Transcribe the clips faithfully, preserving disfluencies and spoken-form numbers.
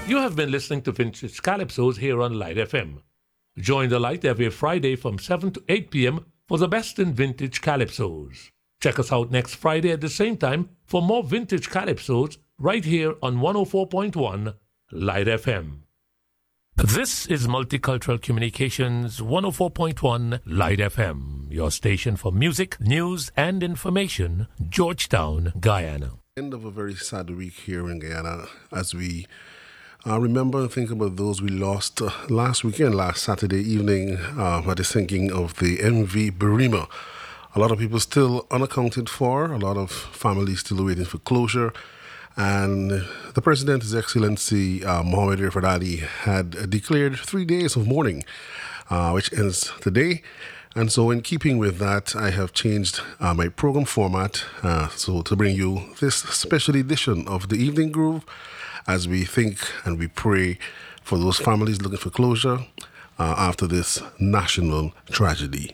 You have been listening to Vintage Calypsos here on Light F M. Join the Light every Friday from seven to eight p.m. for the best in Vintage Calypsos. Check us out next Friday at the same time for more Vintage Calypsos right here on one oh four point one Light F M. This is Multicultural Communications one oh four point one Light F M, your station for music, news, and information, Georgetown, Guyana. End of a very sad week here in Guyana as we uh, remember and think about those we lost uh, last weekend, last Saturday evening, uh, at the sinking of the M V Birima. A lot of people still unaccounted for, a lot of families still waiting for closure. And the President, His Excellency uh, Mohamed Irfad Ali, had declared three days of mourning, uh, which ends today. And so in keeping with that, I have changed uh, my program format uh, so to bring you this special edition of the Evening Groove as we think and we pray for those families looking for closure uh, after this national tragedy.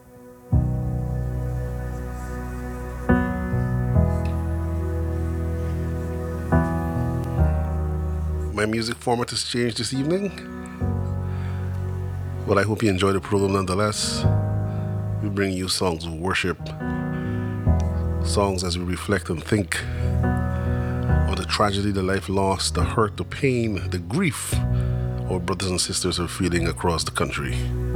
My music format has changed this evening, but I hope you enjoy the program nonetheless. We bring you songs of worship, songs as we reflect and think of the tragedy, the life lost, the hurt, the pain, the grief our brothers and sisters are feeling across the country.